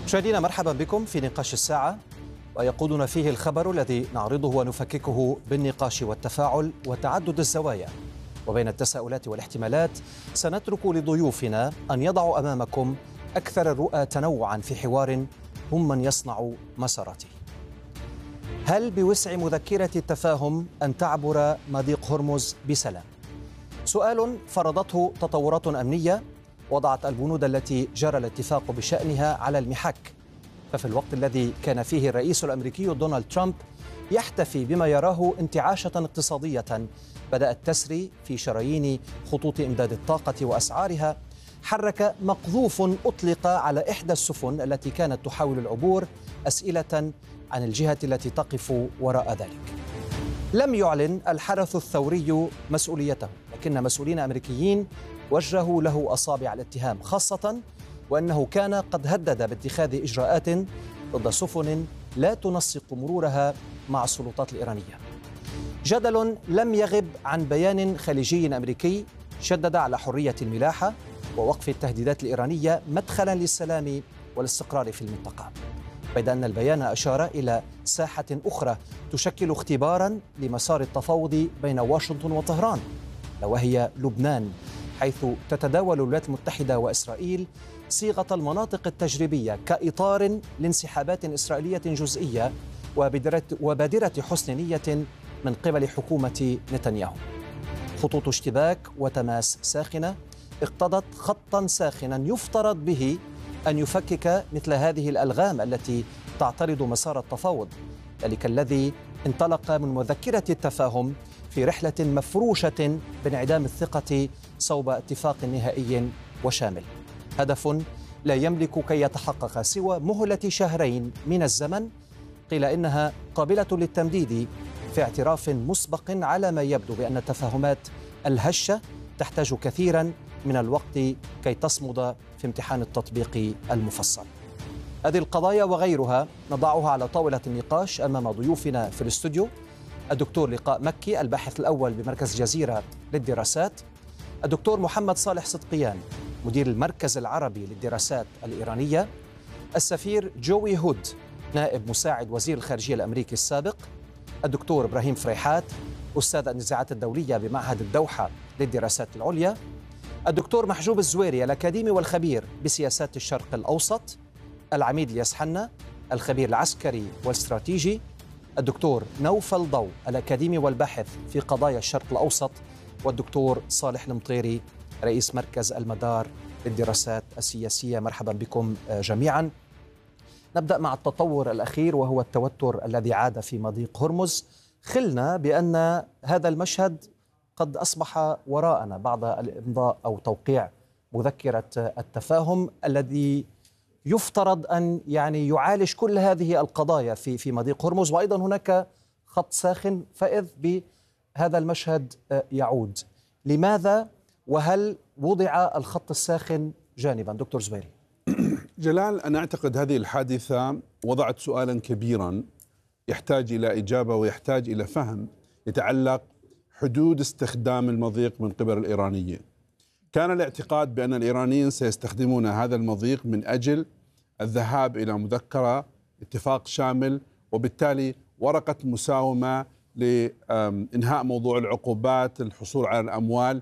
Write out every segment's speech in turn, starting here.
مشاهدينا مرحبا بكم في نقاش الساعة، ويقودنا فيه الخبر الذي نعرضه ونفككه بالنقاش والتفاعل وتعدد الزوايا. وبين التساؤلات والاحتمالات سنترك لضيوفنا أن يضعوا أمامكم أكثر الرؤى تنوعا في حوار هم من يصنع مساراته. هل بوسع مذكرة التفاهم أن تعبر مضيق هرمز بسلام؟ سؤال فرضته تطورات أمنية وضعت البنود التي جرى الاتفاق بشأنها على المحك. ففي الوقت الذي كان فيه الرئيس الأمريكي دونالد ترامب يحتفي بما يراه انتعاشة اقتصادية بدأت تسري في شرايين خطوط إمداد الطاقة وأسعارها، حرك مقذوف أطلق على إحدى السفن التي كانت تحاول العبور أسئلة عن الجهة التي تقف وراء ذلك. لم يعلن الحرس الثوري مسؤوليته، لكن مسؤولين أمريكيين وجهوا له أصابع الاتهام، خاصة وأنه كان قد هدد باتخاذ إجراءات ضد سفن لا تنسق مرورها مع السلطات الإيرانية. جدل لم يغب عن بيان خليجي أمريكي شدد على حرية الملاحة ووقف التهديدات الإيرانية مدخلا للسلام والاستقرار في المنطقة، بيد أن البيان أشار إلى ساحة أخرى تشكل اختبارا لمسار التفاوض بين واشنطن وطهران، وهي لبنان، حيث تتداول الولايات المتحدة وإسرائيل صيغة المناطق التجريبية كإطار لانسحابات إسرائيلية جزئية وبادرة حسن نية من قبل حكومة نتنياهو. خطوط اشتباك وتماس ساخنة اقتضت خطا ساخنا يفترض به أن يفكك مثل هذه الألغام التي تعترض مسار التفاوض، ذلك الذي انطلق من مذكرة التفاهم في رحلة مفروشة بانعدام الثقة صوب اتفاق نهائي وشامل، هدف لا يملك كي يتحقق سوى مهلة شهرين من الزمن، قيل إنها قابلة للتمديد في اعتراف مسبق على ما يبدو بأن التفاهمات الهشة تحتاج كثيرا من الوقت كي تصمد في امتحان التطبيق المفصل. هذه القضايا وغيرها نضعها على طاولة النقاش أمام ضيوفنا في الاستوديو: الدكتور لقاء مكي الباحث الأول بمركز جزيرة للدراسات، الدكتور محمد صالح صدقيان مدير المركز العربي للدراسات الإيرانية، السفير جوي هود نائب مساعد وزير الخارجية الأمريكي السابق، الدكتور إبراهيم فريحات أستاذ النزاعات الدولية بمعهد الدوحة للدراسات العليا، الدكتور محجوب الزويري الأكاديمي والخبير بسياسات الشرق الأوسط، العميد الياس حنا الخبير العسكري والاستراتيجي، الدكتور نوفل ضو الأكاديمي والباحث في قضايا الشرق الأوسط، والدكتور صالح المطيري رئيس مركز المدار للدراسات السياسية. مرحبا بكم جميعا. نبدأ مع التطور الأخير وهو التوتر الذي عاد في مضيق هرمز. خلنا بأن هذا المشهد قد أصبح وراءنا بعد الإمضاء أو توقيع مذكرة التفاهم الذي يفترض أن يعالج كل هذه القضايا في مضيق هرمز، وأيضا هناك خط ساخن، فإذ بهذا المشهد يعود. لماذا وهل وضع الخط الساخن جانبا؟ دكتور زبيري. جلال، أنا أعتقد هذه الحادثة وضعت سؤالا كبيرا يحتاج إلى إجابة ويحتاج إلى فهم يتعلق حدود استخدام المضيق من قبل الإيرانيين. كان الاعتقاد بأن الإيرانيين سيستخدمون هذا المضيق من أجل الذهاب إلى مذكرة اتفاق شامل، وبالتالي ورقة مساومة لإنهاء موضوع العقوبات، الحصول على الأموال،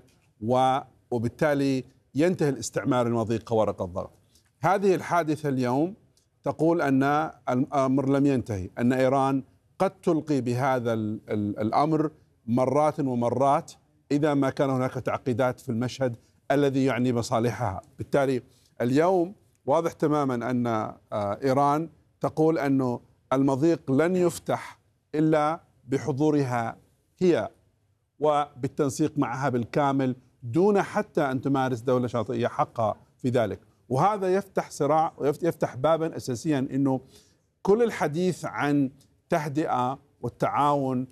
وبالتالي ينتهي الاستعمار المضيق كورقة ضغط. هذه الحادثة اليوم تقول أن الأمر لم ينتهي، أن إيران قد تلقي بهذا الأمر مرات ومرات إذا ما كان هناك تعقيدات في المشهد الذي يعني مصالحها. بالتالي اليوم واضح تماما أن إيران تقول أن المضيق لن يفتح إلا بحضورها هي وبالتنسيق معها بالكامل دون حتى أن تمارس دولة شاطئية حقها في ذلك. وهذا يفتح صراع ويفتح بابا أساسيا أنه كل الحديث عن تهدئة والتعاون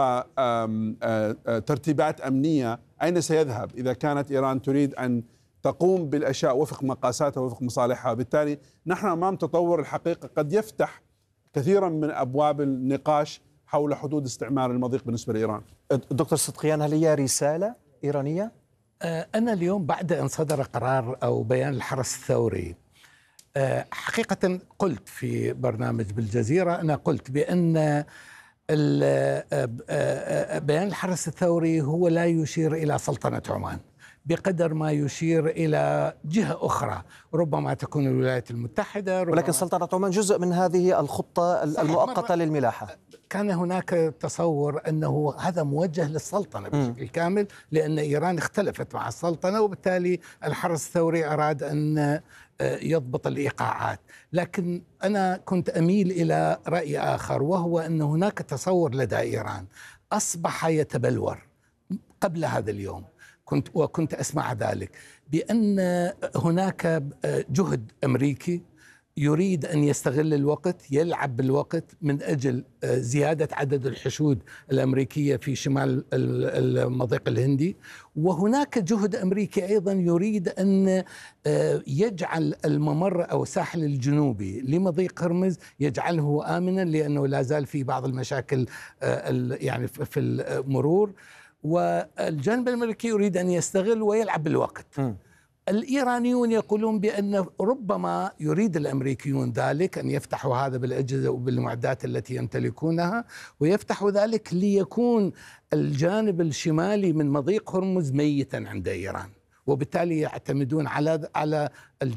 وترتيبات أمنية أين سيذهب إذا كانت إيران تريد أن تقوم بالأشياء وفق مقاساتها وفق مصالحها. بالتالي نحن أمام تطور الحقيقة قد يفتح كثيرا من أبواب النقاش حول حدود استعمار المضيق بالنسبة لإيران. دكتور صدقيان، هل هي رسالة إيرانية؟ أنا اليوم بعد أن صدر قرار أو بيان الحرس الثوري حقيقة قلت في برنامج بالجزيرة، أنا قلت بأن بيان الحرس الثوري هو لا يشير إلى سلطنة عمان بقدر ما يشير إلى جهة أخرى، ربما تكون الولايات المتحدة، ولكن سلطنة عمان جزء من هذه الخطة المؤقتة للملاحة. كان هناك تصور أنه هذا موجه للسلطنة بشكل كامل، لأن إيران اختلفت مع السلطنة، وبالتالي الحرس الثوري أراد أن يضبط الإيقاعات. لكن أنا كنت أميل إلى رأي آخر، وهو أن هناك تصور لدى إيران أصبح يتبلور قبل هذا اليوم، وكنت أسمع ذلك، بأن هناك جهد أمريكي يريد أن يستغل الوقت، يلعب بالوقت من أجل زيادة عدد الحشود الأمريكية في شمال المضيق الهندي، وهناك جهد أمريكي أيضا يريد أن يجعل الممر أو الساحل الجنوبي لمضيق هرمز يجعله آمنا، لأنه لا زال في بعض المشاكل يعني في المرور، والجانب الأمريكي يريد أن يستغل ويلعب بالوقت. الإيرانيون يقولون بأن ربما يريد الأمريكيون ذلك، أن يفتحوا هذا بالأجهزة وبالمعدات التي يمتلكونها، ويفتحوا ذلك ليكون الجانب الشمالي من مضيق هرمز ميتا عند إيران، وبالتالي يعتمدون على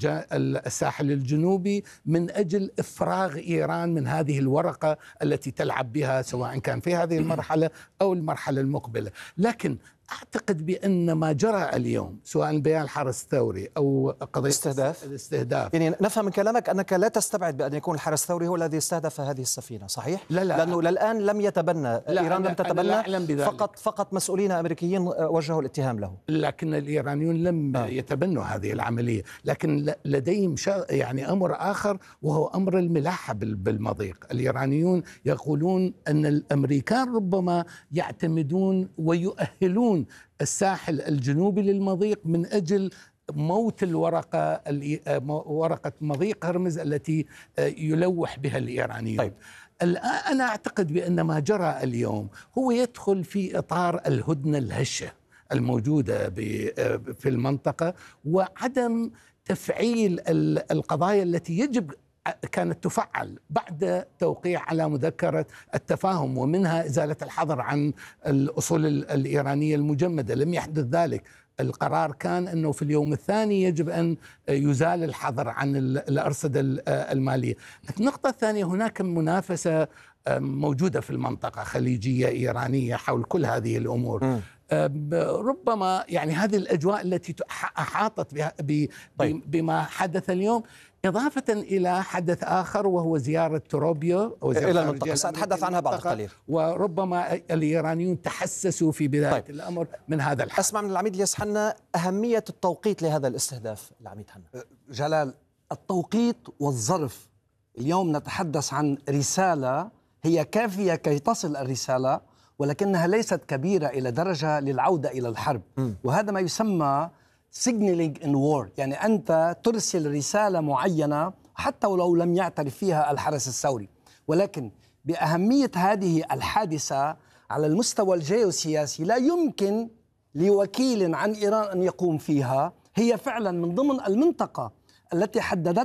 الساحل الجنوبي من أجل إفراغ إيران من هذه الورقة التي تلعب بها، سواء كان في هذه المرحلة أو المرحلة المقبلة. لكن أعتقد بأن ما جرى اليوم، سواء بيان الحرس الثوري أو قضية الاستهداف، يعني نفهم من كلامك أنك لا تستبعد بأن يكون الحرس الثوري هو الذي استهدف هذه السفينة، صحيح؟ لا، لأنه للآن لم يتبنى، إيران لم تتبنى، فقط مسؤولين أمريكيين وجهوا الاتهام له. لكن الإيرانيون لم يتبنوا هذه العملية، لكن لديهم يعني أمر آخر، وهو أمر الملاحة بالمضيق. الإيرانيون يقولون أن الأمريكان ربما يعتمدون ويؤهلون الساحل الجنوبي للمضيق من أجل موت ورقة مضيق هرمز التي يلوح بها الإيرانيون. طيب. أنا أعتقد بأن ما جرى اليوم هو يدخل في إطار الهدنة الهشة الموجودة في المنطقة، وعدم تفعيل القضايا التي يجب كانت تفعل بعد توقيع على مذكرة التفاهم، ومنها إزالة الحظر عن الأصول الإيرانية المجمدة. لم يحدث ذلك. القرار كان أنه في اليوم الثاني يجب أن يزال الحظر عن الأرصدة المالية. النقطة الثانية، هناك منافسة موجودة في المنطقة، خليجية إيرانية، حول كل هذه الأمور. ربما يعني هذه الأجواء التي أحاطت بما حدث اليوم، إضافة إلى حدث آخر وهو زيارة تروبيو إلى المنطقة، سأتحدث عنها بعد قليل. وربما الإيرانيون تحسسوا في بداية الأمر من هذا الحدث. أسمع من العميد الياس حنا أهمية التوقيت لهذا الاستهداف. العميد حنا جلال، التوقيت والظرف. اليوم نتحدث عن رسالة هي كافية كي تصل الرسالة، ولكنها ليست كبيرة إلى درجة للعودة إلى الحرب. وهذا ما يسمى signaling in war، يعني أنت ترسل رسالة معينة حتى ولو لم يعترف فيها الحرس الثوري. ولكن بأهمية هذه الحادثة على المستوى الجيوسياسي، لا يمكن لوكيل عن إيران أن يقوم فيها. هي فعلا من ضمن المنطقة التي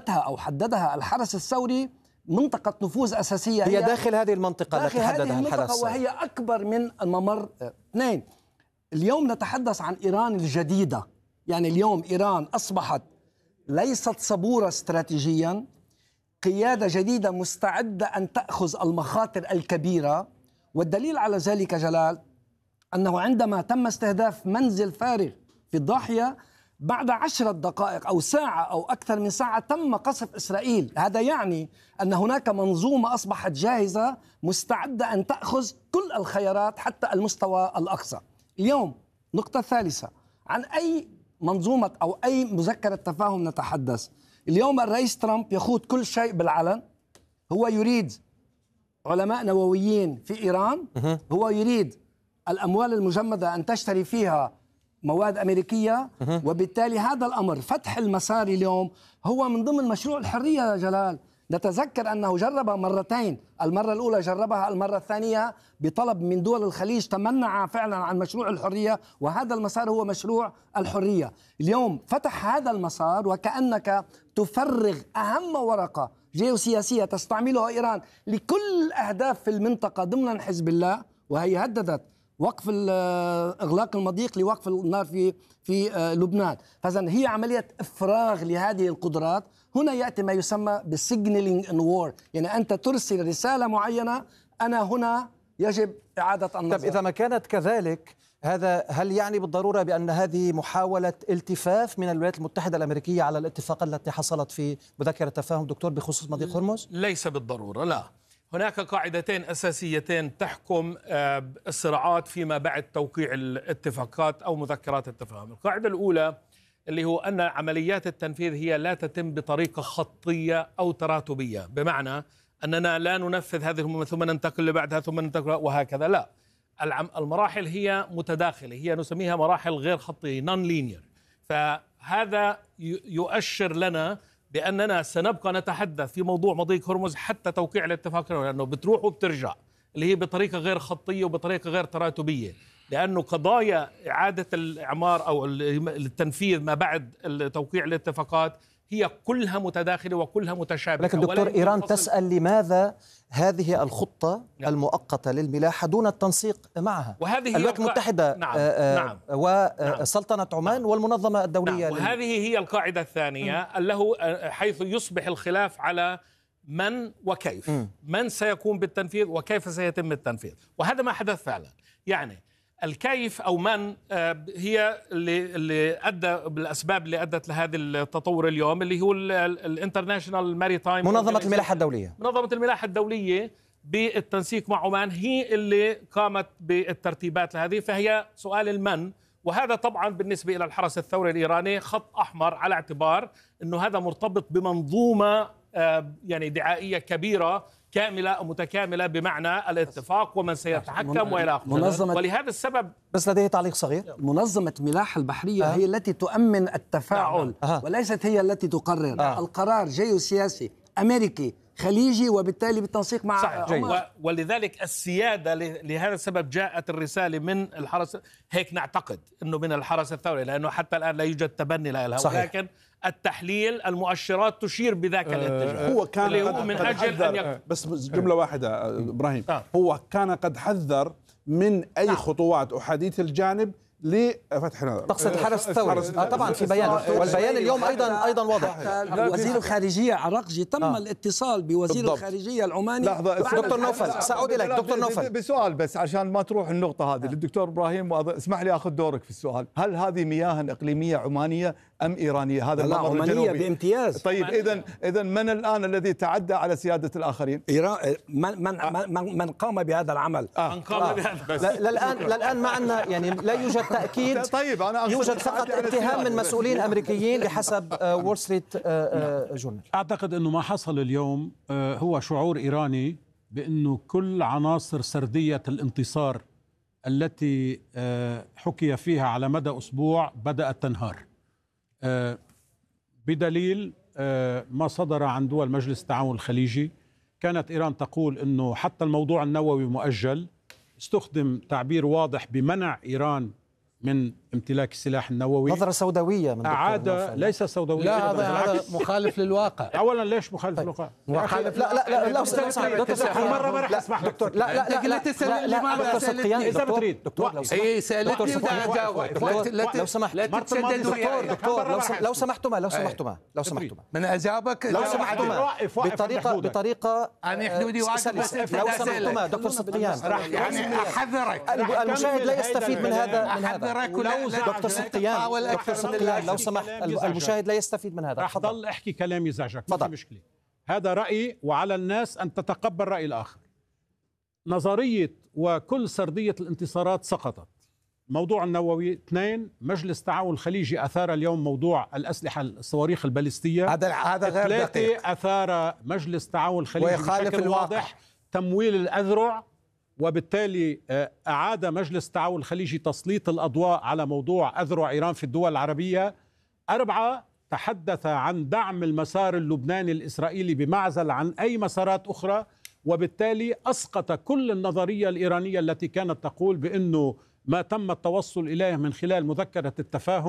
حددها الحرس الثوري منطقة نفوذ أساسية، هي داخل هذه المنطقة التي حددها الحرس، وهي أكبر من الممر. اثنين، اليوم نتحدث عن إيران الجديدة. يعني اليوم إيران أصبحت ليست صبورة استراتيجيا، قيادة جديدة مستعدة أن تأخذ المخاطر الكبيرة. والدليل على ذلك جلال أنه عندما تم استهداف منزل فارغ في الضاحية، بعد 10 دقائق أو ساعة أو أكثر من ساعة تم قصف إسرائيل. هذا يعني أن هناك منظومة أصبحت جاهزة مستعدة أن تأخذ كل الخيارات حتى المستوى الأقصى. اليوم نقطة ثالثة، عن أي منظومة أو أي مذكرة تفاهم نتحدث؟ اليوم الرئيس ترامب يخوض كل شيء بالعلن. هو يريد علماء نوويين في إيران، هو يريد الأموال المجمدة أن تشتري فيها مواد أمريكية، وبالتالي هذا الأمر فتح المسار اليوم هو من ضمن مشروع الحرية يا جلال. نتذكر أنه جربها مرتين، المرة الأولى جربها، المرة الثانية بطلب من دول الخليج تمنع فعلا عن مشروع الحرية، وهذا المسار هو مشروع الحرية. اليوم فتح هذا المسار، وكأنك تفرغ أهم ورقة جيوسياسية تستعملها إيران لكل الأهداف في المنطقة ضمن حزب الله، وهي هددت وقف إغلاق المضيق لوقف النار في لبنان. فإذن هي عملية إفراغ لهذه القدرات. هنا يأتي ما يسمى بالسيجنالينج ان وور، يعني أنت ترسل رسالة معينة، أنا هنا يجب إعادة النظر. طب إذا ما كانت كذلك، هل يعني بالضرورة بأن هذه محاولة التفاف من الولايات المتحدة الأمريكية على الاتفاق التي حصلت في مذكرة تفاهم دكتور بخصوص مضيق هرمز؟ ليس بالضرورة، لا. هناك قاعدتين أساسيتين تحكم الصراعات فيما بعد توقيع الاتفاقات أو مذكرات التفاهم. القاعدة الأولى اللي هو أن عمليات التنفيذ هي لا تتم بطريقة خطية أو تراتبية، بمعنى أننا لا ننفذ هذه ثم ننتقل لبعدها ثم ننتقل وهكذا، لا. المراحل هي متداخلة، هي نسميها مراحل غير خطية non linear. فهذا يؤشر لنا بأننا سنبقى نتحدث في موضوع مضيق هرمز حتى توقيع الاتفاق، لأنه بتروح وبترجع، اللي هي بطريقة غير خطية وبطريقة غير تراتبية، لأنه قضايا إعادة الإعمار أو التنفيذ ما بعد توقيع الاتفاقات هي كلها متداخلة وكلها متشابهة. لكن دكتور، إيران تسأل لماذا هذه الخطة المؤقتة للملاحة دون التنسيق معها؟ وهذه الولايات المتحدة نعم. وسلطنة عمان والمنظمة الدولية. وهذه هي القاعدة الثانية حيث يصبح الخلاف على من وكيف، من سيقوم بالتنفيذ وكيف سيتم التنفيذ، وهذا ما حدث فعلا. يعني الكيف أو من هي اللي أدى بالأسباب اللي أدت لهذا التطور اليوم، اللي هو الانترناشنال ماريتايم، منظمة الملاحة الدولية. منظمة الملاحة الدولية بالتنسيق مع عمان هي اللي قامت بالترتيبات لهذه. فهي سؤال المن، وهذا طبعا بالنسبة إلى الحرس الثوري الإيراني خط أحمر، على اعتبار أنه هذا مرتبط بمنظومة يعني دعائية كبيرة كاملة أو متكاملة، بمعنى الاتفاق ومن سيتحكم وإلى آخره. ولهذا السبب بس لديه تعليق صغير. منظمة الملاحة البحرية هي التي تؤمن التفاعل وليست هي التي تقرر. القرار جيوسياسي أمريكي خليجي، وبالتالي بالتنسيق مع ولذلك السيادة لهذا السبب جاءت الرسالة من الحرس، هيك نعتقد أنه من الحرس الثوري، لأنه حتى الآن لا يوجد تبني لها، ولكن التحليل المؤشرات تشير بذاك الاتجاه. هو كان اللي هو من أجل أن بس جملة واحدة إبراهيم، هو كان قد حذر من أي خطوات أحادية الجانب لفتح نظر. تقصد الحرس الثوري طبعا في بيان، والبيان اليوم ايضا واضح. وزير الخارجية عراقجي تم الاتصال بوزير الخارجية العماني. دكتور نوفل، سأعود إليك دكتور نوفل بسؤال بس عشان ما تروح النقطة هذه للدكتور إبراهيم، اسمح لي أخذ دورك في السؤال. هل هذه مياه إقليمية عمانية أم إيرانية؟ هذا لا، عمانية بامتياز. طيب إذا من الآن الذي تعدى على سيادة الآخرين؟ إيران. من قام بهذا العمل. من قام بهذا. للآن ما عندنا، يعني لا يوجد تأكيد. طيب أنا يوجد فقط اتهام من مسؤولين أمريكيين بحسب وول ستريت جورنال. أعتقد أنه ما حصل اليوم هو شعور إيراني بأنه كل عناصر سردية الانتصار التي حكي فيها على مدى أسبوع بدأت تنهار، بدليل ما صدر عن دول مجلس التعاون الخليجي. كانت إيران تقول أنه حتى الموضوع النووي مؤجل، استخدم تعبير واضح بمنع إيران من امتلاك السلاح النووي. نظرة سوداوية من أعاد، ليس سوداوية. لا، هذا مخالف للواقع. أولا ليش مخالف للواقع؟ مخالف. لا مرة ما راح اسمح لك دكتور. لا دكتور صدقيان، إذا بتريد دكتور لو سمحت لو سمحتما من أجابك لو سمحتما بطريقة أنا حدودي واقف. لو سمحتما دكتور صدقيان، يعني أحذرك المشاهد لا يستفيد من هذا. دكتور صدقيان لو سمحت، المشاهد لا يستفيد من هذا. راح ضل احكي كلام يزعجك، ما في مشكلة. هذا رأيي وعلى الناس أن تتقبل رأي الآخر. نظرية وكل سردية الانتصارات سقطت. موضوع النووي. 2، مجلس التعاون الخليجي أثار اليوم موضوع الأسلحة الصواريخ البالستية. هذا غير 3، أثار مجلس التعاون الخليجي بشكل واضح تمويل الأذرع، وبالتالي أعاد مجلس التعاون الخليجي تسليط الأضواء على موضوع أذرع إيران في الدول العربية. 4، تحدث عن دعم المسار اللبناني الإسرائيلي بمعزل عن أي مسارات أخرى، وبالتالي أسقط كل النظرية الإيرانية التي كانت تقول بأنه ما تم التوصل إليه من خلال مذكرة التفاهم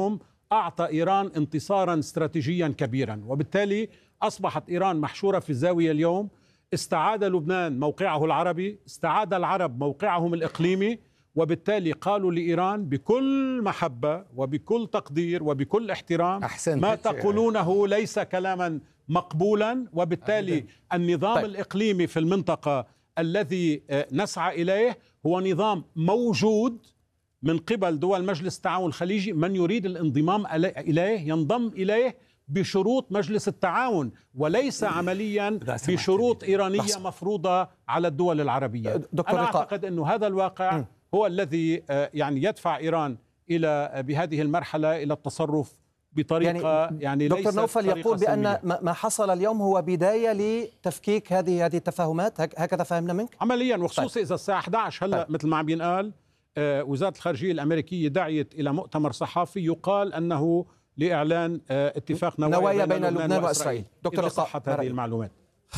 أعطى إيران انتصارا استراتيجيا كبيرا، وبالتالي أصبحت إيران محشورة في الزاوية اليوم. استعاد لبنان موقعه العربي، استعاد العرب موقعهم الإقليمي، وبالتالي قالوا لإيران بكل محبة وبكل تقدير وبكل احترام ما تقولونه ليس كلاما مقبولا، وبالتالي النظام الإقليمي في المنطقة الذي نسعى إليه هو نظام موجود من قبل دول مجلس التعاون الخليجي. من يريد الانضمام إليه ينضم إليه بشروط مجلس التعاون وليس عمليا بشروط إيرانية مفروضة على الدول العربية. أنا أعتقد أن هذا الواقع هو الذي يعني يدفع إيران إلى بهذه المرحلة إلى التصرف بطريقة يعني دكتور نوفل يقول بأن ما حصل اليوم هو بداية لتفكيك هذه التفاهمات، هكذا فهمنا منك؟ عمليا، وخصوصا إذا الساعة 11 هلا مثل ما عم ينقال وزارة الخارجية الأمريكية دعيت إلى مؤتمر صحفي يقال أنه لإعلان اتفاق نوايا بين لبنان وإسرائيل. دكتور صحة هذه المعلومات.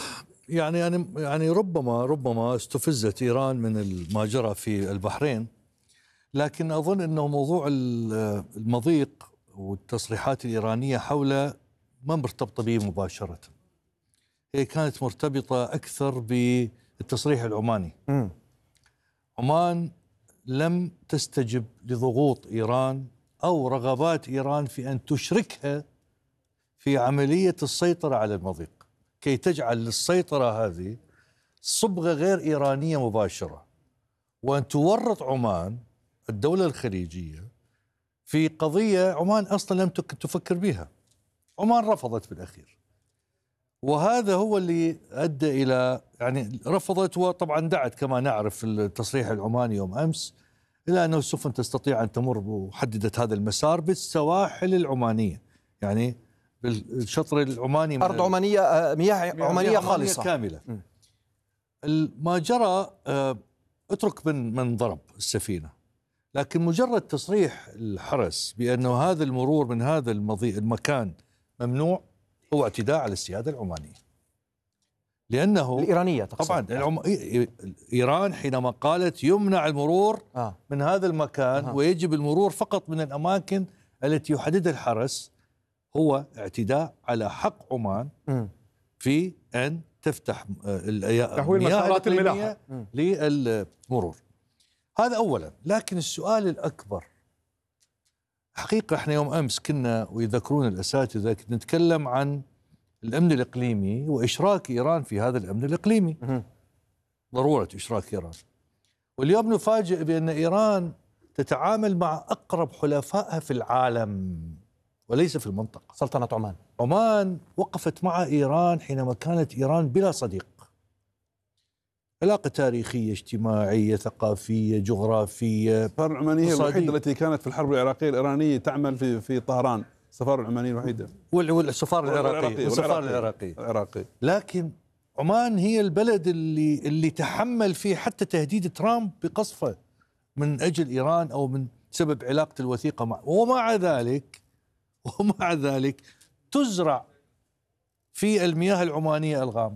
يعني ربما استفزت إيران من ما جرى في البحرين، لكن أظن أنه موضوع المضيق والتصريحات الإيرانية حوله ما مرتبطة به مباشرة، هي كانت مرتبطة أكثر بالتصريح العماني. عمان لم تستجب لضغوط إيران أو رغبات إيران في أن تشركها في عملية السيطرة على المضيق، كي تجعل للسيطرة هذه صبغة غير إيرانية مباشرة، وأن تورط عمان الدولة الخليجية في قضية عمان أصلا لم تفكر بها. عمان رفضت بالأخير، وهذا هو اللي أدى إلى يعني رفضت، وطبعا دعت كما نعرف في التصريح العماني يوم أمس إلى أنه السفن تستطيع أن تمر، وحددت هذا المسار بالسواحل العمانية، يعني بالشطر العماني، أرض عمانية، مياه عمانية خالصة كاملة. ما جرى اترك من ضرب السفينة، لكن مجرد تصريح الحرس بأنه هذا المرور من هذا المكان ممنوع هو اعتداء على السيادة العمانية، لأنه الإيرانية طبعا إيران حينما قالت يمنع المرور من هذا المكان ويجب المرور فقط من الأماكن التي يحددها الحرس، هو اعتداء على حق عمان في أن تفتح تحويل مسارات الملاحة للمرور. هذا أولا. لكن السؤال الأكبر حقيقة احنا يوم أمس كنا ويذكرون الأساتذة كنا نتكلم عن الأمن الإقليمي وإشراك إيران في هذا الأمن الإقليمي، ضرورة إشراك إيران. واليوم نفاجئ بأن إيران تتعامل مع أقرب حلفائها في العالم وليس في المنطقة. سلطنة عمان. عمان وقفت مع إيران حينما كانت إيران بلا صديق. علاقة تاريخية، اجتماعية، ثقافية، جغرافية. السفارة العمانية الوحيدة التي كانت في الحرب العراقية الإيرانية تعمل في طهران، السفارة العمانية الوحيدة، والسفارة العراقية. لكن عمان هي البلد اللي تحمل فيه حتى تهديد ترامب بقصفه من أجل إيران أو من سبب علاقة الوثيقة معه، ومع ذلك تزرع في المياه العمانية ألغام.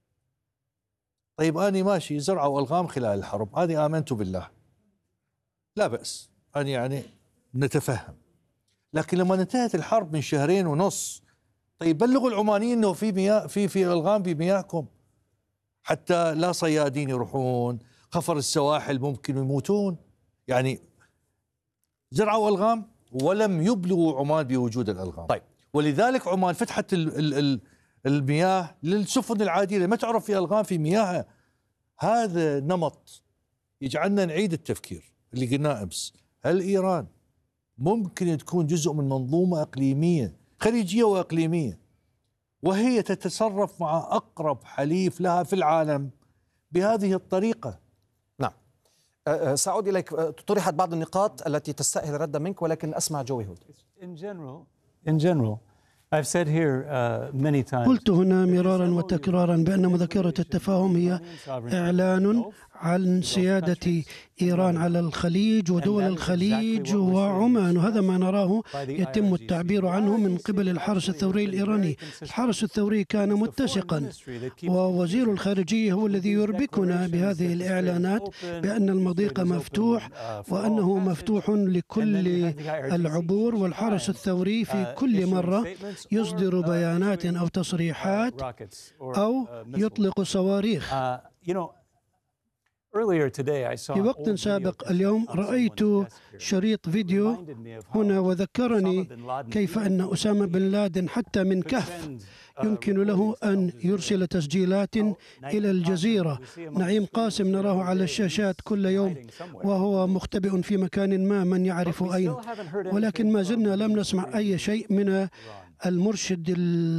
طيب أنا ماشي، زرعوا ألغام خلال الحرب، هذه آمنت بالله، لا بأس، أنا يعني نتفهم. لكن لما انتهت الحرب من 2.5 شهر، طيب بلغوا العمانيين انه في مياه في الغام في مياهكم، حتى لا صيادين يروحون، خفر السواحل ممكن يموتون. يعني زرعوا الغام ولم يبلغوا عمان بوجود الالغام. طيب، ولذلك عمان فتحت المياه للسفن العاديه ما تعرف في الغام في مياهها. هذا نمط يجعلنا نعيد التفكير اللي قلناه امس. هل ايران ممكن تكون جزء من منظومة إقليمية خليجية وإقليمية وهي تتصرف مع أقرب حليف لها في العالم بهذه الطريقة؟ نعم. سأعود إليك. طرحت بعض النقاط التي تستأهل ردا منك، ولكن أسمع جوي هود. In general, I've said here many times. قلت هنا مرارا وتكرارا بأن مذكرة التفاهم هي إعلان عن سيادة إيران على الخليج ودول الخليج وعمان، وهذا ما نراه يتم التعبير عنه من قبل الحرس الثوري الإيراني. الحرس الثوري كان متسقا، ووزير الخارجية هو الذي يربكنا بهذه الإعلانات بأن المضيق مفتوح وأنه مفتوح لكل العبور، والحرس الثوري في كل مرة يصدر بيانات أو تصريحات أو يطلق صواريخ. في وقت سابق اليوم رأيت شريط فيديو هنا وذكرني كيف أن أسامة بن لادن حتى من كهف يمكن له أن يرسل تسجيلات إلى الجزيرة. نعيم قاسم نراه على الشاشات كل يوم وهو مختبئ في مكان ما، من يعرف أين، ولكن ما زلنا لم نسمع أي شيء من المرشد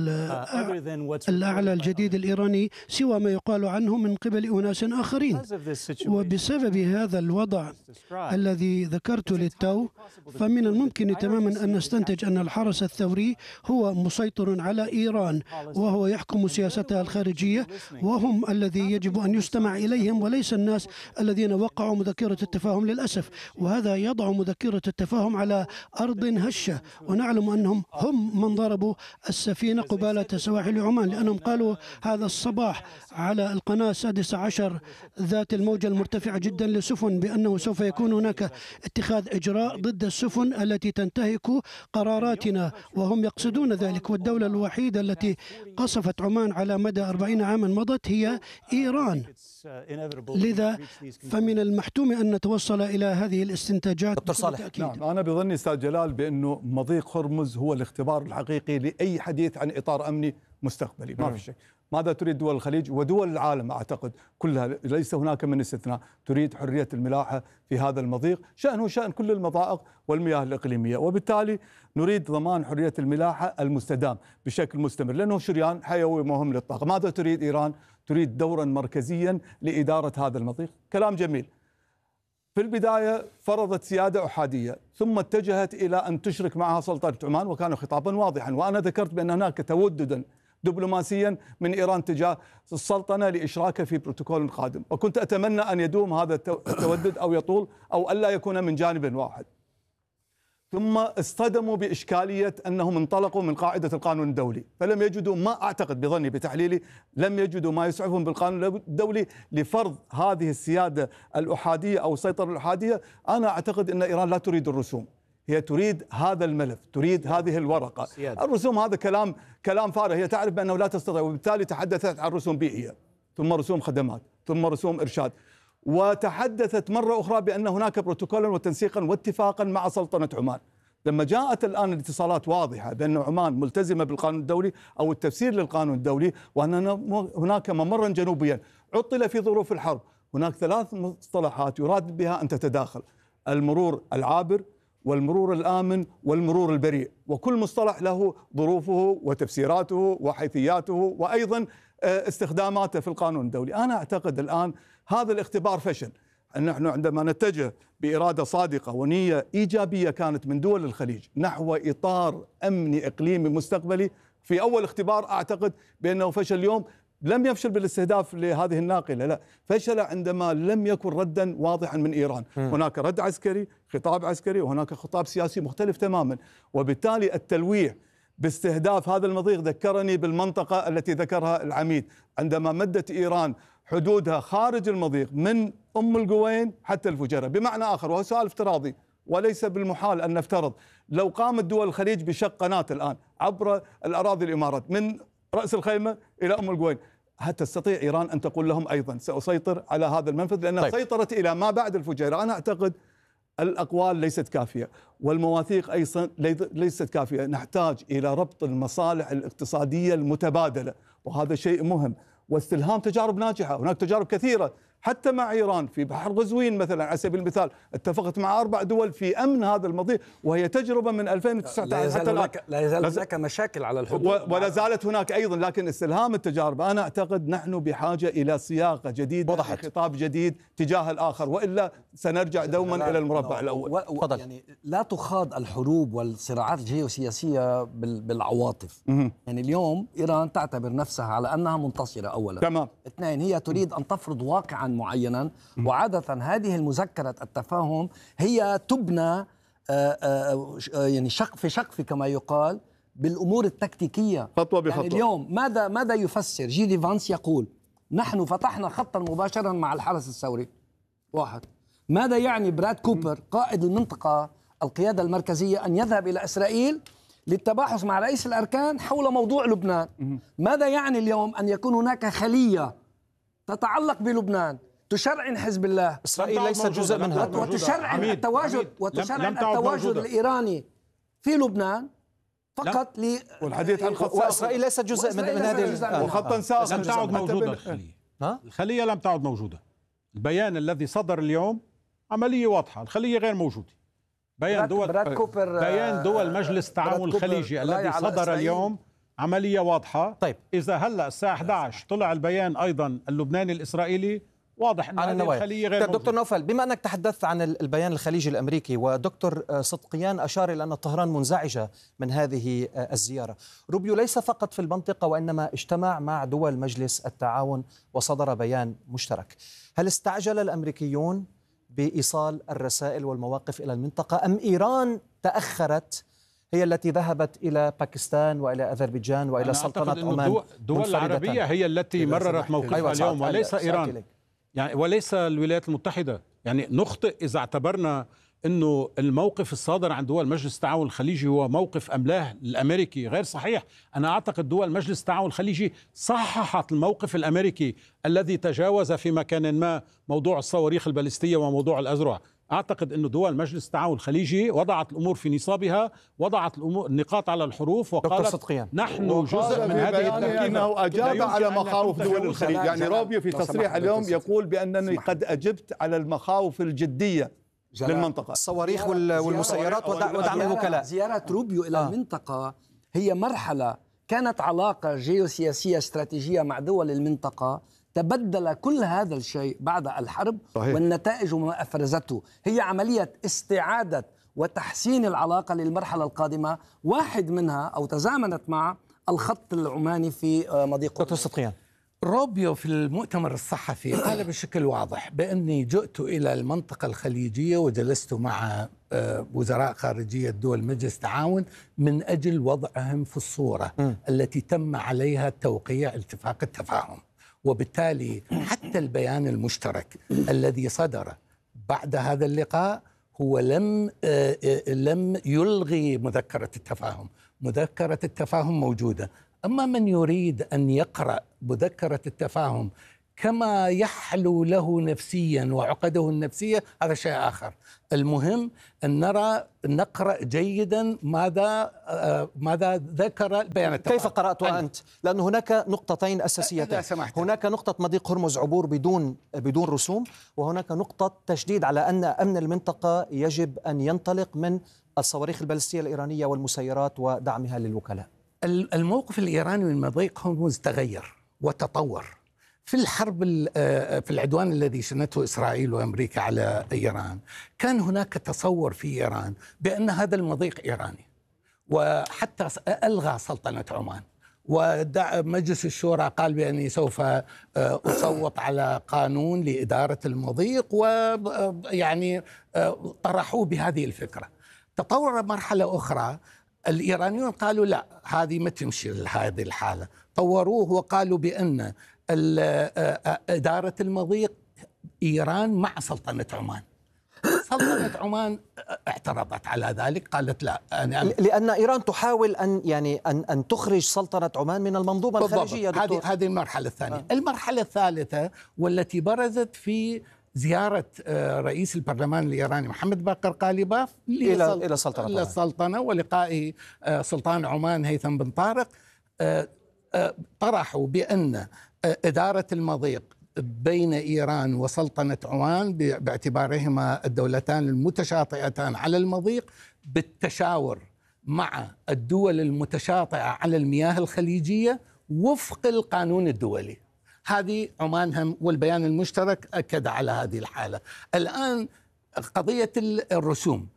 الأعلى الجديد الإيراني سوى ما يقال عنه من قبل أناس آخرين. وبسبب هذا الوضع الذي ذكرت للتو، فمن الممكن تماما أن نستنتج أن الحرس الثوري هو مسيطر على إيران وهو يحكم سياستها الخارجية، وهم الذي يجب أن يستمع إليهم وليس الناس الذين وقعوا مذكرة التفاهم للأسف. وهذا يضع مذكرة التفاهم على أرض هشة، ونعلم أنهم هم من ضربوا السفينة قبالة سواحل عمان، لأنهم قالوا هذا الصباح على القناة 16 ذات الموجة المرتفعة جدا للسفن بأنه سوف يكون هناك اتخاذ إجراء ضد السفن التي تنتهك قراراتنا، وهم يقصدون ذلك. والدولة الوحيدة التي قصفت عمان على مدى 40 عاما مضت هي إيران. لذا فمن المحتوم أن نتوصل إلى هذه الاستنتاجات. دكتور صالح. نعم، أنا بظني أستاذ جلال بأنه مضيق هرمز هو الاختبار الحقيقي لأي حديث عن إطار أمني مستقبلي، ما في شيء. ماذا تريد دول الخليج ودول العالم؟ أعتقد كلها ليس هناك من استثناء تريد حرية الملاحة في هذا المضيق، شأنه شأن كل المضائق والمياه الإقليمية، وبالتالي نريد ضمان حرية الملاحة المستدام بشكل مستمر لأنه شريان حيوي مهم للطاقة. ماذا تريد إيران؟ تريد دورا مركزيا لإدارة هذا المضيق. كلام جميل. في البداية فرضت سيادة أحادية، ثم اتجهت إلى أن تشرك معها سلطنة عمان، وكان خطابا واضحا. وأنا ذكرت بأن هناك توددا دبلوماسيا من إيران تجاه السلطنة لإشراكها في بروتوكول قادم، وكنت أتمنى أن يدوم هذا التودد أو يطول أو ألا يكون من جانب واحد. ثم اصطدموا بإشكالية أنهم انطلقوا من قاعدة القانون الدولي، فلم يجدوا، ما أعتقد بظني بتحليلي، لم يجدوا ما يسعفهم بالقانون الدولي لفرض هذه السيادة الأحادية أو السيطرة الأحادية. أنا أعتقد أن إيران لا تريد الرسوم، هي تريد هذا الملف، تريد هذه الورقة. الرسوم هذا كلام فارغ، هي تعرف بأنه لا تستطيع، وبالتالي تحدثت عن رسوم بيئية، ثم رسوم خدمات، ثم رسوم إرشاد، وتحدثت مرة أخرى بأن هناك بروتوكولا وتنسيقا واتفاقا مع سلطنة عمان. لما جاءت الآن الاتصالات واضحة بأن عمان ملتزمة بالقانون الدولي أو التفسير للقانون الدولي، وأن هناك ممرا جنوبيا عطل في ظروف الحرب، هناك 3 مصطلحات يراد بها أن تتداخل: المرور العابر والمرور الآمن والمرور البريء، وكل مصطلح له ظروفه وتفسيراته وحيثياته وأيضا استخداماته في القانون الدولي. أنا أعتقد الآن هذا الاختبار فشل. نحن عندما نتجه بإرادة صادقة ونية إيجابية كانت من دول الخليج نحو إطار أمني إقليمي مستقبلي، في أول اختبار أعتقد بأنه فشل. اليوم لم يفشل بالاستهداف لهذه الناقلة، لا، فشل عندما لم يكن ردا واضحا من إيران. هناك رد عسكري، خطاب عسكري، وهناك خطاب سياسي مختلف تماما، وبالتالي التلويح باستهداف هذا المضيق ذكرني بالمنطقة التي ذكرها العميد عندما مدت إيران حدودها خارج المضيق من أم القوين حتى الفجيرة. بمعنى آخر، وهو سؤال افتراضي وليس بالمحال أن نفترض، لو قامت دول الخليج بشق قناة الآن عبر الأراضي الإمارات من رأس الخيمة إلى أم القوين، هل تستطيع إيران أن تقول لهم أيضا سأسيطر على هذا المنفذ؟ لأنها سيطرت إلى ما بعد الفجيرة. أنا أعتقد الأقوال ليست كافية والمواثيق أيضا ليست كافية. نحتاج إلى ربط المصالح الاقتصادية المتبادلة، وهذا شيء مهم، واستلهام تجارب ناجحة. هناك تجارب كثيرة حتى مع إيران في بحر غزوين مثلا على سبيل المثال، اتفقت مع 4 دول في أمن هذا المضيق، وهي تجربة من 2019 حتى الآن. لا يزال هناك مشاكل على الحدود ولا زالت هناك أيضا، لكن استلهام التجارب. أنا أعتقد نحن بحاجة إلى صياغة جديدة، خطاب جديد تجاه الآخر، وإلا سنرجع دوما إلى المربع الأول. يعني لا تخاض الحروب والصراعات الجيوسياسية بالعواطف. يعني اليوم إيران تعتبر نفسها على أنها منتصرة أولا. تمام. 2، هي تريد أن تفرض واقعا معينا. وعادة هذه المذكرة التفاهم هي تبنى يعني شق كما يقال بالأمور التكتيكية خطوة بخطوة. يعني اليوم ماذا يفسر جي دي فانس يقول نحن فتحنا خطا مباشرا مع الحرس الثوري. واحد. ماذا يعني براد كوبر قائد المنطقة القيادة المركزية أن يذهب إلى إسرائيل للتباحث مع رئيس الأركان حول موضوع لبنان؟ ماذا يعني اليوم أن يكون هناك خلية تتعلق بلبنان تشرعن حزب الله؟ إسرائيل ليست جزء منها، وتشرعن التواجد الإيراني في لبنان فقط والحديث عن خط وإسرائيل ليست جزء من هذه وخطا ساخن. لم تعد موجودة الخلية لم تعد موجودة. البيان الذي صدر اليوم عملية واضحة، الخلية غير موجودة. بيان دول مجلس التعاون الخليجي الذي صدر اليوم عملية واضحة. طيب إذا هلأ الساعة 11 طلع البيان أيضا اللبناني الإسرائيلي واضح أن هذه الخلية غير موجودة. دكتور نوفل، بما أنك تحدثت عن البيان الخليجي الأمريكي ودكتور صدقيان أشار إلى أن طهران منزعجة من هذه الزيارة، روبيو ليس فقط في المنطقة وإنما اجتمع مع دول مجلس التعاون وصدر بيان مشترك. هل استعجل الأمريكيون بإيصال الرسائل والمواقف إلى المنطقة أم إيران تأخرت هي التي ذهبت إلى باكستان وإلى أذربيجان وإلى سلطنة عمان؟ الدول العربية هي التي مررت موقفها اليوم وليس إيران يعني وليس الولايات المتحدة. يعني نخطئ إذا اعتبرنا أنه الموقف الصادر عن دول مجلس التعاون الخليجي هو موقف أملاه الأمريكي. غير صحيح. أنا أعتقد دول مجلس التعاون الخليجي صححت الموقف الأمريكي الذي تجاوز في مكان ما موضوع الصواريخ البالستية وموضوع الأذرع. أعتقد أن دول مجلس التعاون الخليجي وضعت الأمور في نصابها، وضعت النقاط على الحروف وقالت نحن جزء من هذه التركيبة. أنه أجاب على مخاوف دول الخليج. يعني روبيو في تصريح اليوم يقول بأنني قد أجبت على المخاوف الجدية للمنطقة، الصواريخ والمسيرات ودعم الوكلاء. زيارة روبيو إلى المنطقة هي مرحلة كانت علاقة جيوسياسية استراتيجية مع دول المنطقة، تبدل كل هذا الشيء بعد الحرب. صحيح. والنتائج وما أفرزته هي عملية استعادة وتحسين العلاقة للمرحلة القادمة، واحد منها أو تزامنت مع الخط العماني في مضيق. دكتور صدقيان، روبيو في المؤتمر الصحفي قال بشكل واضح بأني جئت إلى المنطقة الخليجية وجلست مع وزراء خارجية دول مجلس التعاون من أجل وضعهم في الصورة التي تم عليها توقيع اتفاق التفاهم. وبالتالي حتى البيان المشترك الذي صدر بعد هذا اللقاء هو لم يلغي مذكرة التفاهم. مذكرة التفاهم موجودة، أما من يريد أن يقرأ مذكرة التفاهم كما يحلو له نفسيا وعقده النفسية هذا شيء آخر. المهم أن نقرأ جيدا ماذا ذكر البيان التفاهم. كيف قرأت أنت؟ لأن هناك نقطتين أساسيتين. هناك نقطة مضيق هرمز عبور بدون رسوم، وهناك نقطة تشديد على أن أمن المنطقة يجب أن ينطلق من الصواريخ البالستية الإيرانية والمسيرات ودعمها للوكلاء. الموقف الإيراني من مضيق هرمز تغير وتطور في الحرب، في العدوان الذي شنته إسرائيل وأمريكا على إيران. كان هناك تصور في إيران بأن هذا المضيق إيراني، وحتى ألغى سلطنة عمان، ومجلس الشورى قال بأني سوف أصوت على قانون لإدارة المضيق، ويعني طرحوه بهذه الفكرة. تطور مرحلة أخرى، الإيرانيون قالوا لا هذه ما تمشي هذه الحالة، طوروه وقالوا بأن إدارة المضيق إيران مع سلطنة عمان. سلطنة عمان اعترضت على ذلك، قالت لا لأن إيران تحاول أن تخرج سلطنة عمان من المنظومة الخارجية. هذه المرحلة الثانية. المرحلة الثالثة والتي برزت في زيارة رئيس البرلمان الإيراني محمد باقر قالباف إلى السلطنة ولقائه سلطان عمان هيثم بن طارق، طرحوا بأن إدارة المضيق بين إيران وسلطنة عمان باعتبارهما الدولتان المتشاطئتان على المضيق بالتشاور مع الدول المتشاطئة على المياه الخليجية وفق القانون الدولي. هذه عمان هم، والبيان المشترك أكد على هذه الحالة. الآن قضية الرسوم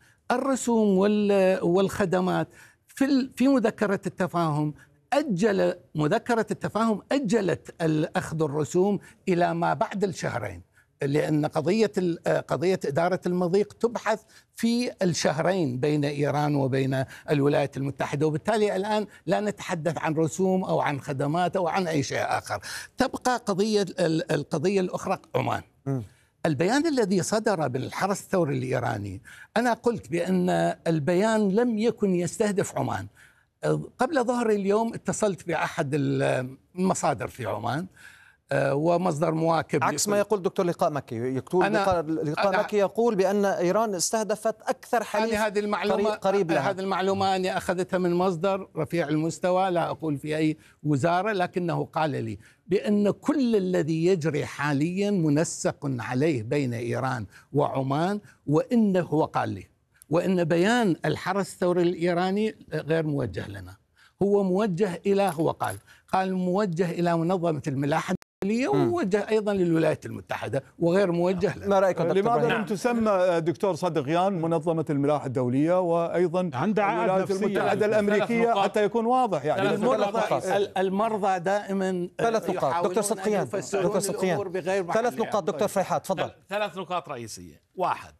والخدمات في مذكرة التفاهم، مذكرة التفاهم أجلت الأخذ الرسوم إلى ما بعد الشهرين. لأن قضية إدارة المضيق تبحث في الشهرين بين إيران وبين الولايات المتحدة، وبالتالي الآن لا نتحدث عن رسوم أو عن خدمات أو عن أي شيء آخر. تبقى القضية الأخرى عمان. البيان الذي صدر بالحرس الثوري الإيراني، أنا قلت بأن البيان لم يكن يستهدف عمان. قبل ظهر اليوم اتصلت بأحد المصادر في عمان ومصدر مواكب عكس ما يقول دكتور لقاء مكي. لقاء مكي يقول بأن إيران استهدفت أكثر حليف قريب لها. هذه المعلومة أنا أخذتها من مصدر رفيع المستوى، لا أقول في أي وزارة، لكنه قال لي بأن كل الذي يجري حاليا منسق عليه بين إيران وعمان، وإنه هو قال لي وإن بيان الحرس الثوري الإيراني غير موجه لنا، هو موجه إلى، هو قال موجه إلى منظمة الملاحة وموجه أيضا للولايات المتحدة وغير موجه لنا. ما رأيك دكتور؟ لماذا لم تسمى دكتور صدقيان منظمة الملاحة الدولية وأيضا الولايات المتحدة الأمريكية حتى يكون واضح؟ يعني المرضى دائما 3 نقاط دكتور صدقيان. 3 نقاط دكتور فريحات، تفضل. 3 نقاط رئيسية. 1،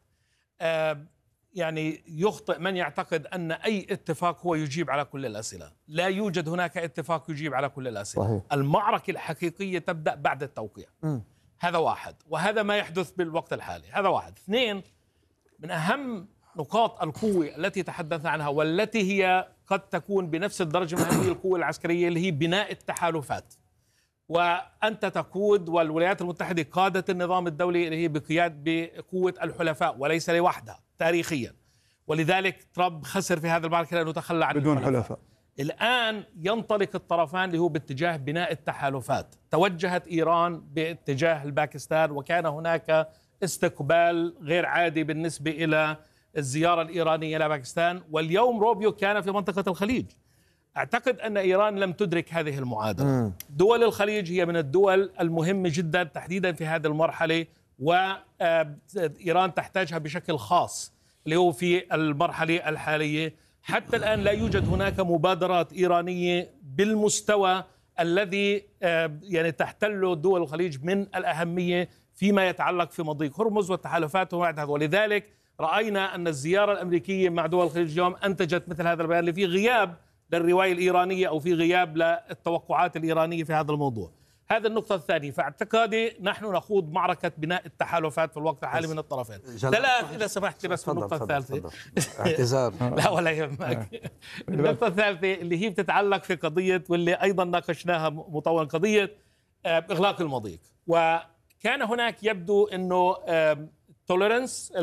يعني يخطئ من يعتقد أن أي اتفاق هو يجيب على كل الأسئلة. لا يوجد هناك اتفاق يجيب على كل الأسئلة. صحيح. المعركة الحقيقية تبدأ بعد التوقيع. هذا 1، وهذا ما يحدث بالوقت الحالي. هذا 1. 2، من أهم نقاط القوة التي تحدث عنها والتي هي قد تكون بنفس الدرجة من هذه القوة العسكرية اللي هي بناء التحالفات. وأنت تقود، والولايات المتحدة قادت النظام الدولي اللي هي بقوة الحلفاء وليس لوحدها تاريخيا، ولذلك ترامب خسر في هذا المعركة لأنه تخلى عن بدون حلفاء. الآن ينطلق الطرفان اللي هو باتجاه بناء التحالفات. توجهت إيران باتجاه الباكستان، وكان هناك استقبال غير عادي بالنسبة إلى الزيارة الإيرانية إلى باكستان، واليوم روبيو كان في منطقة الخليج. أعتقد أن إيران لم تدرك هذه المعادلة. دول الخليج هي من الدول المهمة جدا تحديدا في هذه المرحلة، وإيران تحتاجها بشكل خاص اللي هو في المرحلة الحالية. حتى الآن لا يوجد هناك مبادرات إيرانية بالمستوى الذي يعني تحتله دول الخليج من الأهمية فيما يتعلق في مضيق هرمز والتحالفات ومعها. ولذلك رأينا أن الزيارة الأمريكية مع دول الخليج اليوم أنتجت مثل هذا البيان اللي فيه غياب للرواية الإيرانية أو في غياب للتوقعات الإيرانية في هذا الموضوع. هذا النقطة الثانية. فاعتقادي نحن نخوض معركة بناء التحالفات في الوقت الحالي من الطرفين. 3 إذا سمحت بس في النقطة الثالثة. اعتذار. لا ولا يهمك. النقطة الثالثة اللي هي بتتعلق في قضية واللي أيضا ناقشناها مطولا، قضية إغلاق المضيق. وكان هناك يبدو أنه توليرنس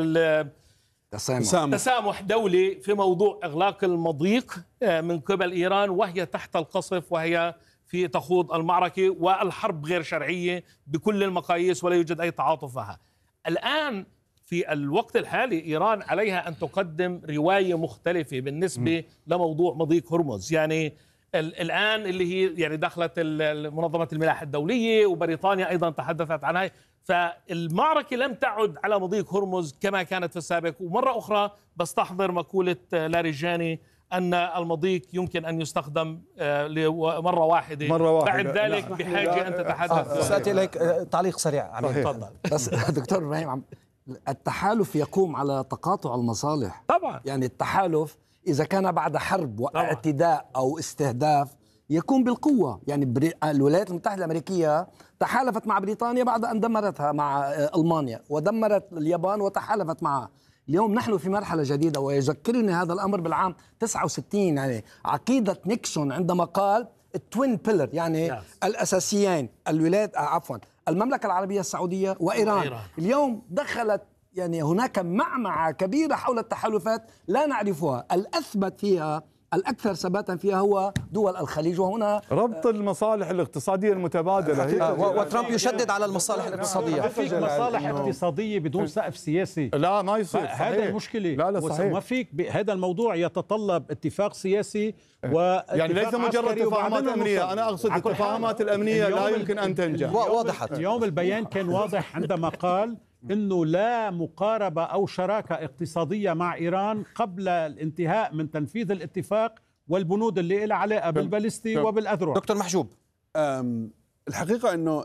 تسامح دولي في موضوع إغلاق المضيق من قبل إيران، وهي تحت القصف وهي في تخوض المعركة والحرب غير شرعية بكل المقاييس ولا يوجد أي تعاطف معها. الآن في الوقت الحالي إيران عليها أن تقدم رواية مختلفة بالنسبة لموضوع مضيق هرمز. يعني الآن اللي هي يعني دخلت منظمة الملاحة الدولية وبريطانيا أيضا تحدثت عنها، فالمعركة لم تعد على مضيق هرمز كما كانت في السابق. ومرة أخرى بستحضر مقولة لاريجاني أن المضيق يمكن أن يستخدم مرة واحدة بعد ذلك بحاجة أن تتحدث. سأتي إليك تعليق سريع عميد. تفضل. بس دكتور إبراهيم، التحالف يقوم على تقاطع المصالح طبعا. يعني التحالف إذا كان بعد حرب واعتداء أو استهداف يكون بالقوة. يعني الولايات المتحدة الأمريكية تحالفت مع بريطانيا بعد أن دمرتها مع ألمانيا، ودمرت اليابان وتحالفت معها. اليوم نحن في مرحلة جديدة، ويذكرني هذا الأمر بالعام 69 يعني عقيدة نيكسون عندما قال التوين بيلر، يعني الأساسيين، الولايات المملكة العربية السعودية وإيران. اليوم دخلت يعني هناك معمعة كبيرة حول التحالفات لا نعرفها. الأثبت فيها، الأكثر ثباتا فيها هو دول الخليج، وهنا ربط المصالح الاقتصادية المتبادلة. وترامب يشدد على المصالح الاقتصادية. ما فيك مصالح اقتصادية بدون سقف سياسي. لا ما يصير. هذا المشكلة. لا صحيح. ما فيك هذا الموضوع يتطلب اتفاق سياسي يعني ليس مجرد تفاهمات أمنية. أنا أقصد التفاهمات الأمنية لا يمكن أن تنجح. وضحت اليوم البيان كان واضح عندما قال إنه لا مقاربة أو شراكة اقتصادية مع إيران قبل الانتهاء من تنفيذ الاتفاق والبنود اللي لها علاقة بالبالستي وبالأذرع. دكتور محجوب، الحقيقة أنه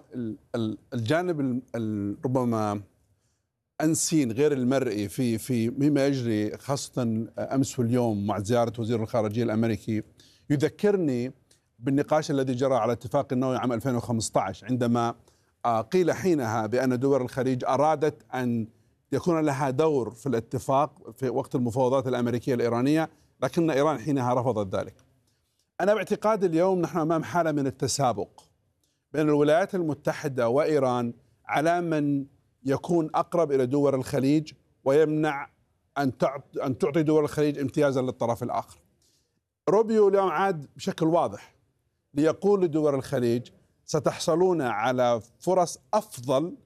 الجانب ربما أنسين غير المرئي في مما يجري خاصة أمس واليوم مع زيارة وزير الخارجية الأمريكي يذكرني بالنقاش الذي جرى على اتفاق النووي عام 2015 عندما قيل حينها بأن دول الخليج أرادت أن يكون لها دور في الاتفاق في وقت المفاوضات الأمريكية الإيرانية، لكن إيران حينها رفضت ذلك. أنا باعتقادي اليوم نحن أمام حالة من التسابق بين الولايات المتحدة وإيران على من يكون أقرب إلى دول الخليج ويمنع أن تعطي دول الخليج امتيازا للطرف الآخر. روبيو اليوم عاد بشكل واضح ليقول لدول الخليج ستحصلون على فرص أفضل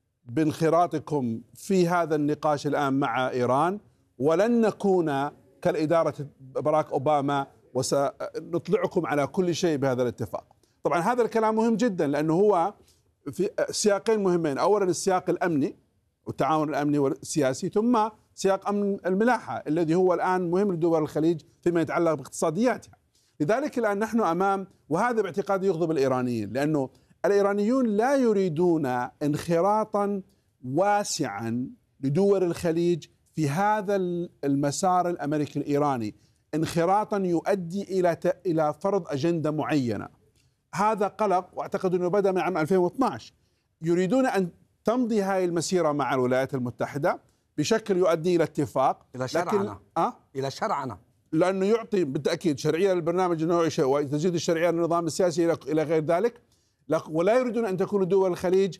بانخراطكم في هذا النقاش الآن مع إيران، ولن نكون كالإدارة باراك أوباما وسنطلعكم على كل شيء بهذا الاتفاق. طبعا هذا الكلام مهم جدا لأنه هو في سياقين مهمين، أولا السياق الأمني والتعاون الأمني والسياسي، ثم سياق أمن الملاحة الذي هو الآن مهم لدول الخليج فيما يتعلق باقتصادياتها. لذلك الآن نحن أمام، وهذا باعتقادي يغضب الإيرانيين، لأنه الإيرانيون لا يريدون انخراطا واسعا لدول الخليج في هذا المسار الأمريكي الإيراني، انخراطا يؤدي إلى فرض أجندة معينة. هذا قلق، واعتقد أنه بدأ من عام 2012. يريدون أن تمضي هذه المسيرة مع الولايات المتحدة بشكل يؤدي إلى اتفاق، إلى شرعنة إلى شرعنة، لأنه يعطي بالتأكيد شرعية للبرنامج النووي وتزيد الشرعية للنظام السياسي إلى غير ذلك، ولا يريدون أن تكون دول الخليج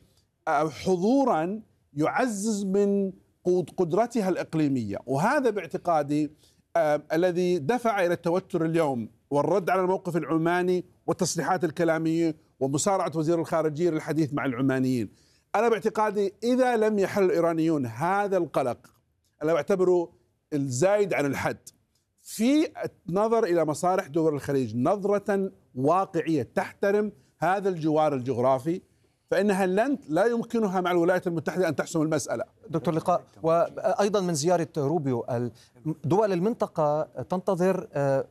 حضورا يعزز من قدرتها الإقليمية. وهذا باعتقادي الذي دفع إلى التوتر اليوم والرد على الموقف العماني والتصريحات الكلامية ومسارعة وزير الخارجية للحديث مع العمانيين. أنا باعتقادي إذا لم يحل الإيرانيون هذا القلق، أنا بعتبره الزايد عن الحد في النظر إلى مصالح دول الخليج نظرة واقعية تحترم هذا الجوار الجغرافي، فإنها لا يمكنها مع الولايات المتحدة أن تحسم المسألة. دكتور لقاء، وأيضا من زيارة روبيو دول المنطقة تنتظر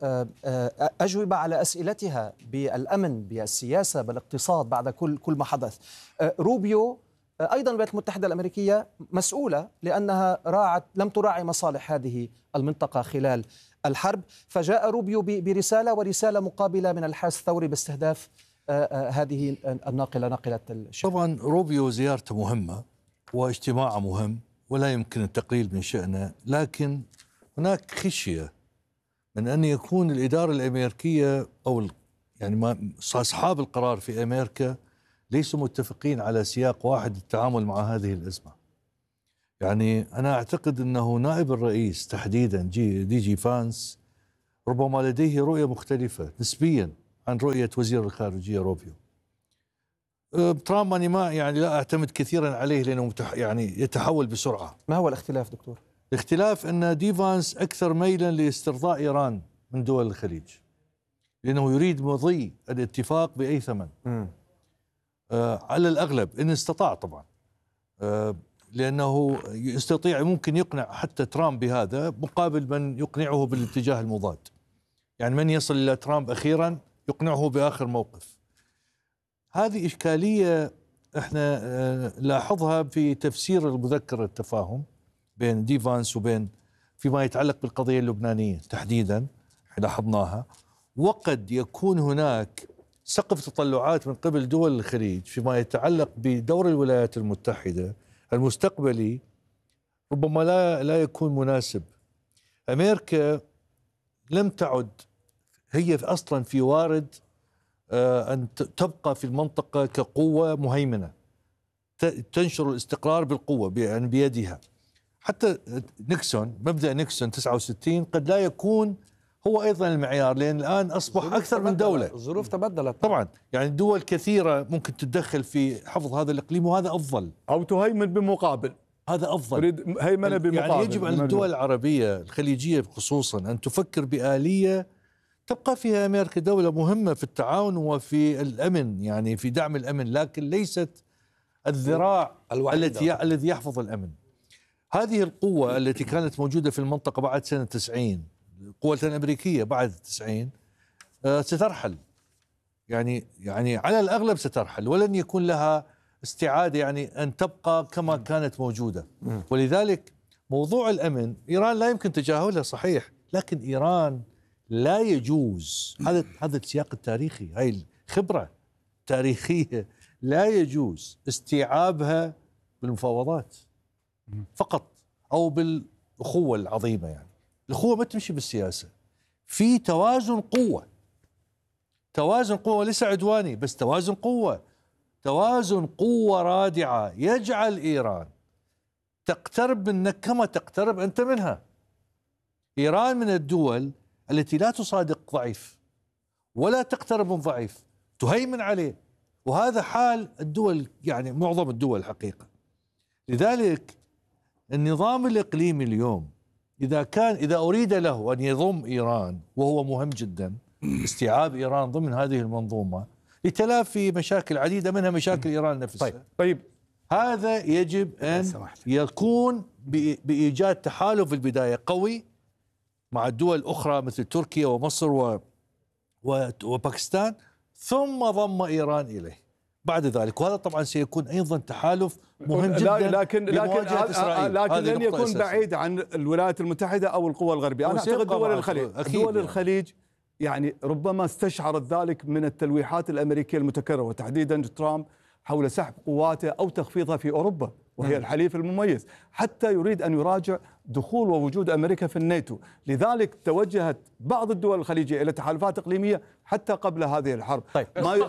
أجوبة على أسئلتها بالأمن، بالسياسة، بالاقتصاد بعد كل ما حدث. روبيو أيضا الولايات المتحدة الأمريكية مسؤولة لأنها لم تراعي مصالح هذه المنطقة خلال الحرب، فجاء روبيو برسالة ورسالة مقابلة من الحرس الثوري باستهداف هذه ناقلة الشحن. طبعا روبيو زيارته مهمة واجتماعه مهم ولا يمكن التقليل من شأنه، لكن هناك خشية من أن يكون الإدارة الأمريكية أو يعني أصحاب القرار في أمريكا ليسوا متفقين على سياق واحد للتعامل مع هذه الأزمة. يعني أنا أعتقد أنه نائب الرئيس تحديدا دي جي فانس ربما لديه رؤية مختلفة نسبيا عن رؤية وزير الخارجية روبيو. ترامب ما يعني لا أعتمد كثيرا عليه لأنه يعني يتحول بسرعة. ما هو الاختلاف دكتور؟ الاختلاف أن دي فانس أكثر ميلا لاسترضاء إيران من دول الخليج، لأنه يريد مضي الاتفاق بأي ثمن. على الأغلب إن استطاع طبعا، لأنه يستطيع ممكن يقنع حتى ترامب بهذا مقابل من يقنعه بالاتجاه المضاد. يعني من يصل إلى ترامب أخيرا يقنعه بآخر موقف. هذه إشكالية احنا لاحظها في تفسير المذكرة التفاهم بين دي فانس وبين فيما يتعلق بالقضية اللبنانية تحديدا لاحظناها. وقد يكون هناك سقف تطلعات من قبل دول الخليج فيما يتعلق بدور الولايات المتحدة المستقبلي ربما لا يكون مناسب. أمريكا لم تعد هي أصلا في وارد أن تبقى في المنطقة كقوة مهيمنة تنشر الاستقرار بالقوة يعني بيدها. حتى نيكسون، مبدأ نيكسون 69 قد لا يكون هو أيضا المعيار، لأن الآن أصبح أكثر من دولة. الظروف تبدلت طبعا، يعني دول كثيرة ممكن تتدخل في حفظ هذا الإقليم وهذا أفضل، أو تهيمن بمقابل، هذا أفضل. تريد هيمنة بمقابل. يعني يجب على الدول العربية الخليجية خصوصا أن تفكر بآلية تبقى فيها أمريكا دولة مهمة في التعاون وفي الأمن، يعني في دعم الأمن، لكن ليست الذراع الذي يحفظ الأمن. هذه القوة التي كانت موجودة في المنطقة بعد سنة 90، القوة الأمريكية بعد 90 سترحل. يعني على الأغلب سترحل ولن يكون لها استعادة، يعني أن تبقى كما كانت موجودة. ولذلك موضوع الأمن إيران لا يمكن تجاهلها صحيح، لكن إيران لا يجوز، هذا السياق التاريخي، هاي الخبرة التاريخية، لا يجوز استيعابها بالمفاوضات فقط أو بالأخوة العظيمة. يعني الأخوة ما تمشي بالسياسة، في توازن قوة، توازن قوة ليس عدواني بس توازن قوة، توازن قوة رادعة يجعل إيران تقترب منك كما تقترب أنت منها. إيران من الدول التي لا تصادق ضعيف ولا تقترب من ضعيف، تهيمن عليه، وهذا حال الدول، يعني معظم الدول الحقيقة. لذلك النظام الإقليمي اليوم إذا أريد له أن يضم إيران، وهو مهم جدا استيعاب إيران ضمن هذه المنظومة لتلافي مشاكل عديدة منها مشاكل إيران نفسها. طيب هذا يجب أن يكون بإيجاد تحالف في البداية قوي مع الدول الأخرى مثل تركيا ومصر وباكستان، ثم ضم إيران إليه بعد ذلك. وهذا طبعا سيكون أيضا تحالف مهم جدا لكن لن يكون بعيد عن الولايات المتحدة أو القوى الغربية. أنا أعتقد دول الخليج يعني ربما استشعرت ذلك من التلويحات الأمريكية المتكررة، وتحديدا ترامب حول سحب قواته أو تخفيضها في أوروبا، وهي الحليف المميز، حتى يريد أن يراجع دخول ووجود أمريكا في الناتو. لذلك توجهت بعض الدول الخليجية إلى تحالفات إقليمية حتى قبل هذه الحرب. طيب.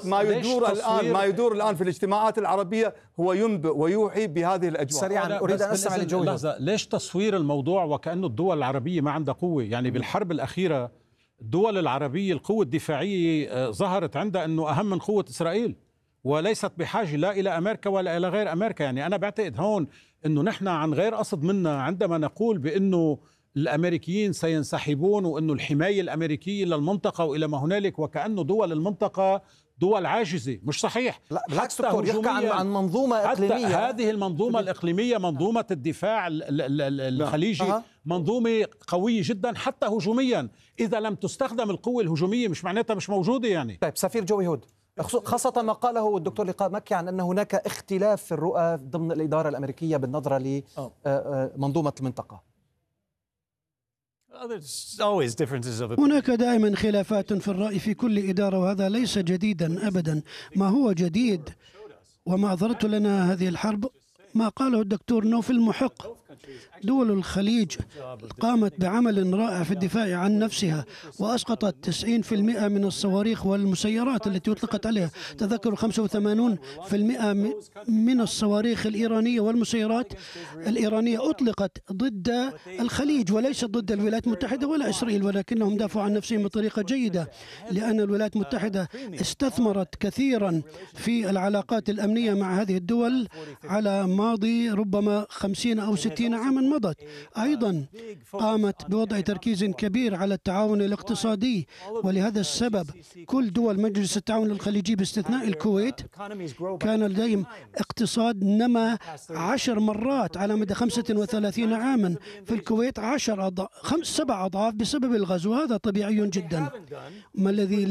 ما يدور الآن في الاجتماعات العربية هو ينبئ ويوحي بهذه الأجواء. سريعا أريد أن أستمع لجوي. ليش تصوير الموضوع وكأنه الدول العربية ما عندها قوة؟ يعني بالحرب الأخيرة الدول العربية القوة الدفاعية ظهرت عندها أنه أهم من قوة إسرائيل، وليست بحاجة لا إلى أمريكا ولا إلى غير أمريكا. يعني أنا بعتقد هون أنه نحن عن غير قصد منا عندما نقول بأنه الأمريكيين سينسحبون وأنه الحماية الأمريكية للمنطقة وإلى ما هنالك، وكأنه دول المنطقة دول عاجزة. مش صحيح. لا بالعكس دكتور، يحكى عن منظومة إقليمية. هذه المنظومة الإقليمية، منظومة الدفاع الخليجي، منظومة قوية جدا حتى هجوميا. إذا لم تستخدم القوة الهجومية مش معناتها مش موجودة. يعني طيب سفير جوي هود، خاصة ما قاله الدكتور لقاء مكي عن أن هناك اختلاف في الرؤى ضمن الإدارة الأمريكية بالنظرة لمنظومة المنطقة. هناك دائما خلافات في الرأي في كل إدارة، وهذا ليس جديدا أبدا. ما هو جديد وما أظهرته لنا هذه الحرب ما قاله الدكتور نوف المحق. دول الخليج قامت بعمل رائع في الدفاع عن نفسها، وأسقطت 90% من الصواريخ والمسيرات التي أطلقت عليها. تذكروا 85% من الصواريخ الإيرانية والمسيرات الإيرانية أطلقت ضد الخليج وليس ضد الولايات المتحدة ولا إسرائيل، ولكنهم دافعوا عن نفسهم بطريقة جيدة، لأن الولايات المتحدة استثمرت كثيرا في العلاقات الأمنية مع هذه الدول على ماضي ربما 50 أو 60 عاما مضت. أيضا قامت بوضع تركيز كبير على التعاون الاقتصادي، ولهذا السبب كل دول مجلس التعاون الخليجي باستثناء الكويت كان لديهم اقتصاد نما 10 مرات على مدى 35 عاما. في الكويت 7 أضعاف بسبب الغزو. هذا طبيعي جدا. ما الذي